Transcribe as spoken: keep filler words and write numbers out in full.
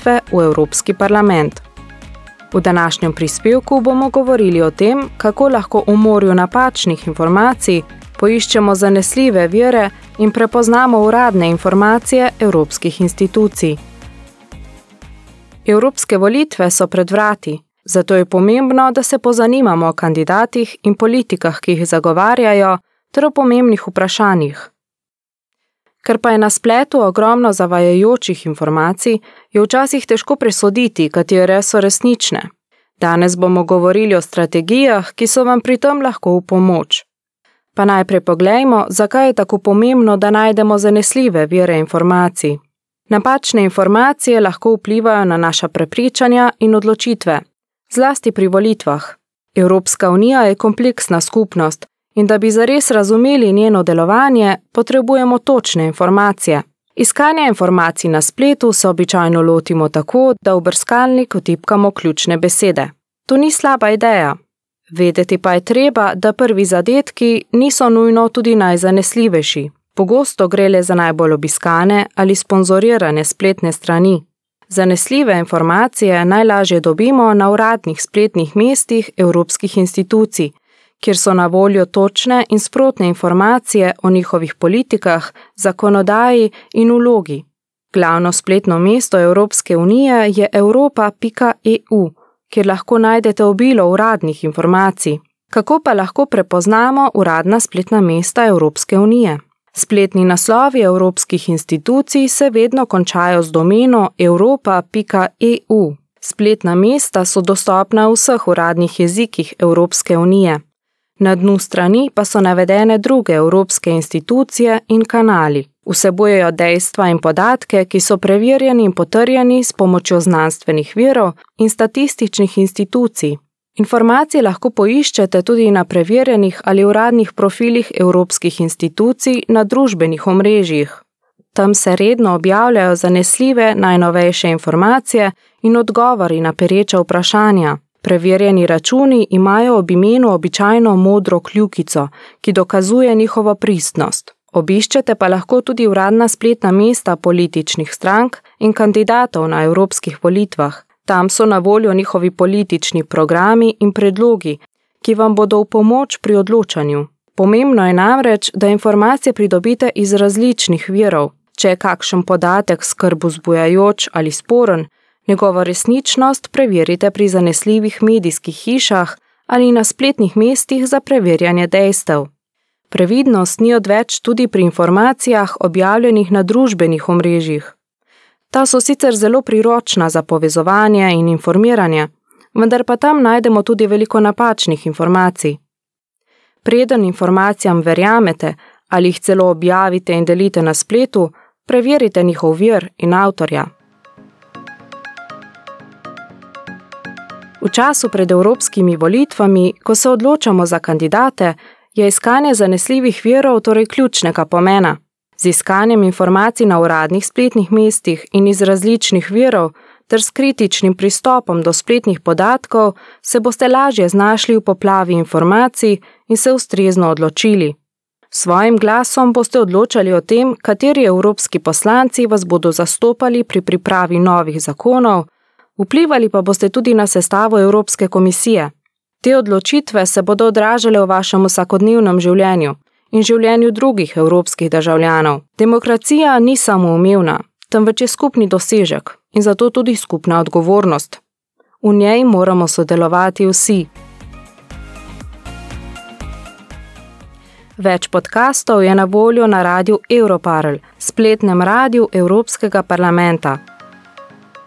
volitve v Evropski parlament. V današnjem prispevku bomo govorili o tem, kako lahko v morju napačnih informacij poiščemo zanesljive vire in prepoznamo uradne informacije evropskih institucij. Evropske volitve so pred vrati, zato je pomembno, da se pozanimamo o kandidatih in politikah, ki jih zagovarjajo, ter o pomembnih vprašanjih. Ker pa je na spletu ogromno zavajajočih informacij, je včasih težko presoditi, katere so resnične. Danes bomo govorili o strategijah, ki so vam pri tem lahko v pomoč. Pa najprej poglejmo, zakaj je tako pomembno, da najdemo zanesljive vire informacij. Napačne informacije lahko vplivajo na naša prepričanja in odločitve, zlasti pri volitvah. Evropska unija je kompleksna skupnost in da bi zares razumeli njeno delovanje, potrebujemo točne informacije. Iskanja informacij na spletu se običajno lotimo tako, da v brskalnik vtipkamo ključne besede. To ni slaba ideja. Vedeti pa je treba, da prvi zadetki niso nujno tudi najzanesljivejši. Pogosto gre le za najbolj obiskane ali sponzorirane spletne strani. Zanesljive informacije najlažje dobimo na uradnih spletnih mestih evropskih institucij, kjer so na voljo točne in sprotne informacije o njihovih politikah, zakonodaji in vlogi. Glavno spletno mesto Evropske unije je europa pika e u, kjer lahko najdete obilo uradnih informacij. Kako pa lahko prepoznamo uradna spletna mesta Evropske unije? Spletni naslovi evropskih institucij se vedno končajo z domeno europa pika e u. Spletna mesta so dostopna v vseh uradnih jezikih Evropske unije. Na dnu strani pa so navedene druge evropske institucije in kanali. Vsebujejo dejstva in podatke, ki so preverjeni in potrjeni s pomočjo znanstvenih virov in statističnih institucij. Informacije lahko poiščete tudi na preverjenih ali uradnih profilih evropskih institucij na družbenih omrežjih. Tam se redno objavljajo zanesljive najnovejše informacije in odgovori na pereča vprašanja. Preverjeni računi imajo ob imenu običajno modro kljukico, ki dokazuje njihovo pristnost. Obiščete pa lahko tudi uradna spletna mesta političnih strank in kandidatov na evropskih volitvah. Tam so na voljo njihovi politični programi in predlogi, ki vam bodo v pomoč pri odločanju. Pomembno je namreč, da informacije pridobite iz različnih virov. Če je kakšen podatek skrb vzbujajoč ali sporen, njegovo resničnost preverite pri zanesljivih medijskih hišah ali na spletnih mestih za preverjanje dejstev. Previdnost ni odveč tudi pri informacijah objavljenih na družbenih omrežjih. Ta so sicer zelo priročna za povezovanje in informiranje, vendar pa tam najdemo tudi veliko napačnih informacij. Preden informacijam verjamete ali jih celo objavite in delite na spletu, preverite njihov vir in avtorja. V času pred evropskimi volitvami, ko se odločamo za kandidate, je iskanje zanesljivih virov torej ključnega pomena. Z iskanjem informacij na uradnih spletnih mestih in iz različnih virov ter s kritičnim pristopom do spletnih podatkov se boste lažje znašli v poplavi informacij in se ustrezno odločili. S svojim glasom boste odločali o tem, kateri evropski poslanci vas bodo zastopali pri pripravi novih zakonov, vplivali pa boste tudi na sestavo Evropske komisije. Te odločitve se bodo odražale v vašem vsakodnevnem življenju in življenju drugih evropskih državljanov. Demokracija ni samoumevna, temveč je skupni dosežek in zato tudi skupna odgovornost. V njej moramo sodelovati vsi. Več podkastov je na voljo na radiu Europarl, spletnem radiu Evropskega parlamenta.